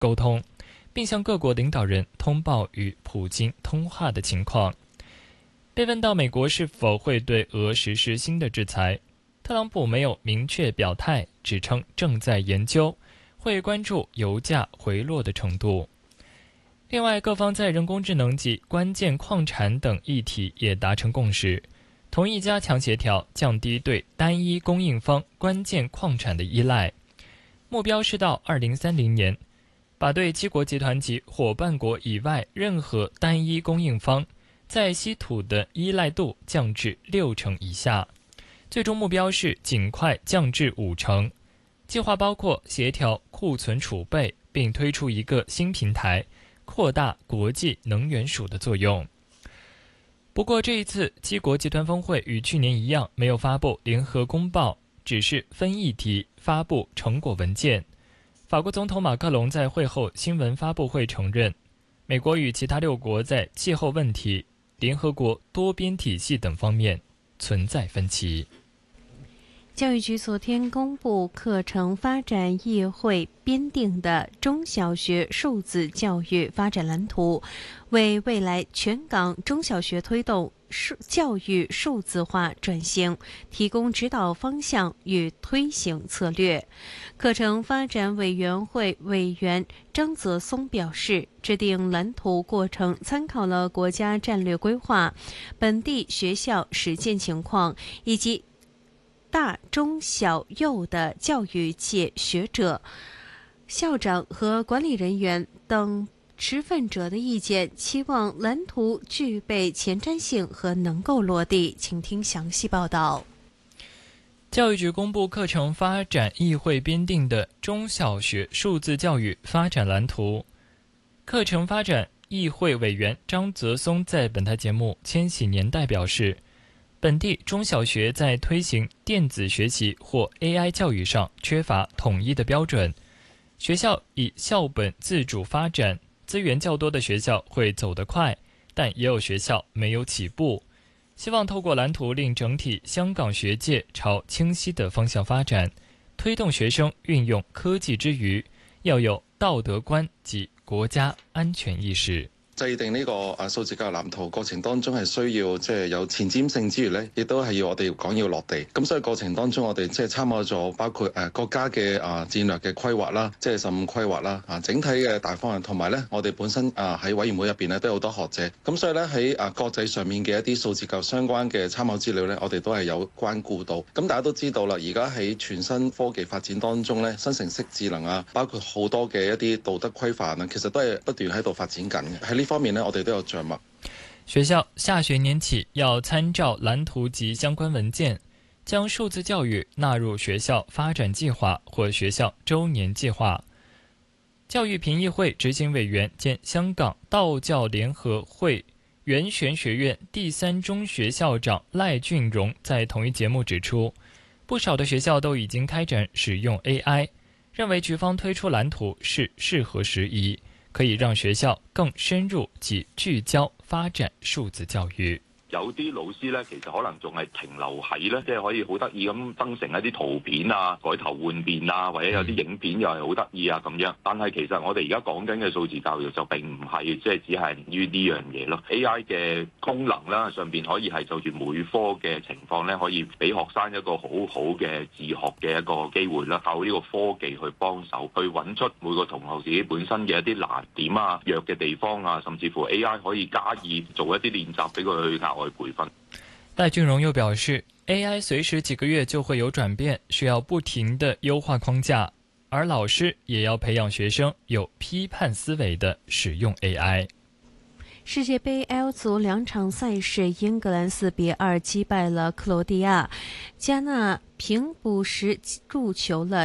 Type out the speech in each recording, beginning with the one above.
沟通，并向各国领导人通报与普京通话的情况。被问到美国是否会对俄实施新的制裁，特朗普没有明确表态，只称正在研究，会关注油价回落的程度。另外，各方在人工智能及关键矿产等议题也达成共识，同意加强协调，降低对单一供应方关键矿产的依赖。目标是到2030年，把对七国集团及伙伴国以外任何单一供应方在稀土的依赖度降至60%以下，最终目标是尽快降至50%。计划包括协调库存储备，并推出一个新平台，扩大国际能源署的作用。不过这一次七国集团峰会与去年一样，没有发布联合公报，只是分议题发布成果文件。法国总统马克龙在会后新闻发布会承认，美国与其他6国在气候问题、联合国多边体系等方面存在分歧。 教育局昨天公布课程发展议会编定的中小学数字教育发展蓝图，为未来全港中小学推动教育数字化转型提供指导方向与推行策略。课程发展委员会委员张泽松表示，制定蓝图过程参考了国家战略规划、本地学校实践情况以及大中小幼的教育界学者、校长和管理人员等持份者的意见，期望蓝图具备前瞻性和能够落地。请听详细报道。 教育局公布课程发展议会编定的中小学数字教育发展蓝图。课程发展议会委员张泽松在本台节目《千禧年代》表示，本地中小学在推行电子学习或 AI 教育上缺乏统一的标准，学校以校本自主发展，资源较多的学校会走得快，但也有学校没有起步。希望透过蓝图令整体香港学界朝清晰的方向发展，推动学生运用科技之余，要有道德观及国家安全意識。 制定呢個數字教育藍圖過程當中係需要有前瞻性之餘呢，亦都係要我哋講要落地。咁所以過程當中我哋參考咗包括國家嘅戰略嘅規劃啦，即係15規劃啦，整體嘅大方向，同埋呢我哋本身喺委員會入邊呢都有好多學者。咁所以呢喺國際上面嘅一啲數字教育相關嘅參考資料呢，我哋都係有關顧到。咁大家都知道啦，而家喺全新科技發展當中呢，生成式智能包括好多嘅一啲道德規範其實都係不斷喺度發展緊嘅。喺呢方面呢，我哋都有著墨。 學校下學年起要參照藍圖及相關文件，將數字教育納入學校發展計劃或學校週年計劃。教育評議會執行委員兼香港道教聯合會圓玄學院第3中學校長賴俊榮在同一節目指出，不少的學校都已經開展使用 AI， 認為局方推出藍圖是適合時宜，可以讓學校更深入及聚焦發展數字教育。 有啲老師咧，其實可能仲係停留喺咧，即係可以好得意咁生成一啲圖片啊、改頭換面啊，或者有啲影片又係好得意啊咁樣。但係其實我哋而家講緊嘅數字教育就並唔係即係只係於呢樣嘢咯。AI 嘅功能啦，上邊可以係就住每科嘅情況咧，可以俾學生一個好好嘅自學嘅一個機會啦。靠呢個科技去幫手，去揾出每個同學自己本身嘅一啲難點啊、弱嘅地方啊，甚至乎 AI 可以加以做一啲練習俾佢去額外培訓。 賴俊榮又表示 ，AI 隨時幾個月就會有轉變，需要不停的優化框架，而老師也要培養學生有批判思維的使用 AI。 世界杯 L 組2場賽事，英格蘭4-2擊敗了克羅地亞，加納憑補時入球了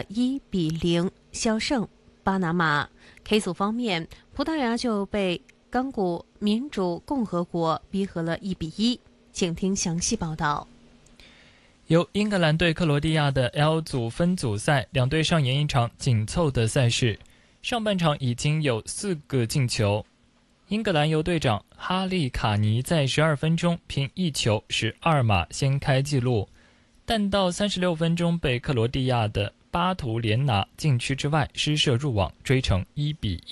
1-0小勝巴拿馬。K 組方面，葡萄牙就被剛果民主共和國逼和了1-1。請聽詳細報道。 由英格蘭對克羅地亞的 L 組分組賽，兩隊上演一場緊湊的賽事。上半場已經有4個進球，英格蘭由隊長哈利卡尼在12分鐘憑一球12碼先開紀錄，但到36分鐘被克羅地亞的巴圖連拿禁區之外施射入網，追成1-1。